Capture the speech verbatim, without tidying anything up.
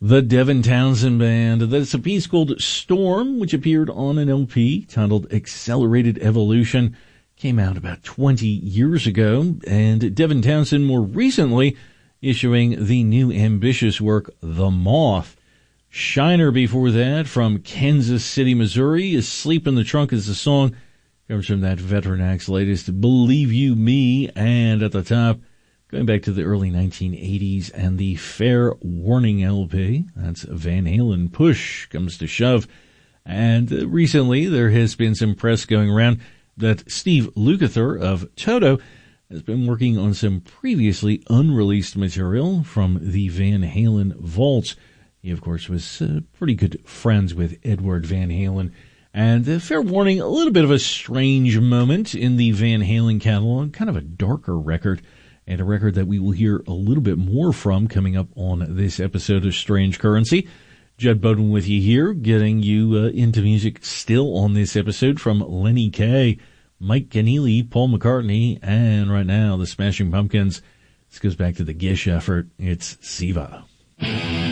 The Devin Townsend Band. That's a piece called Storm, which appeared on an L P titled Accelerated Evolution. Came out about twenty years ago. And Devin Townsend more recently issuing the new ambitious work, The Moth. Shiner before that from Kansas City, Missouri. Asleep in the Trunk is the song. Comes from that Veteran Act's latest Believe You Me. And at the top, going back to the early nineteen eighties and the Fair Warning L P. That's Van Halen, Push Comes to Shove. And uh, recently there has been some press going around that Steve Lukather of Toto has been working on some previously unreleased material from the Van Halen vaults. He, of course, was uh, pretty good friends with Edward Van Halen. And uh, fair warning, a little bit of a strange moment in the Van Halen catalog, kind of a darker record. And a record that we will hear a little bit more from coming up on this episode of Strange Currency. Judd Bowden with you here, getting you uh, into music still on this episode from Lenny Kaye, Mike Keneally, Paul McCartney, and right now the Smashing Pumpkins. This goes back to the Gish effort. It's Siva.